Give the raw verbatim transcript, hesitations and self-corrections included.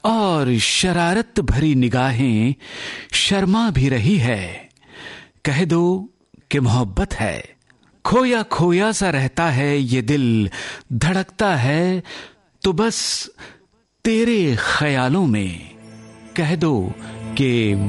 और शरारत भरी निगाहें शर्मा भी रही है। कह दो कि मोहब्बत है, खोया खोया सा रहता है ये दिल, धड़कता है तो बस तेरे ख्यालों में। कह दो कि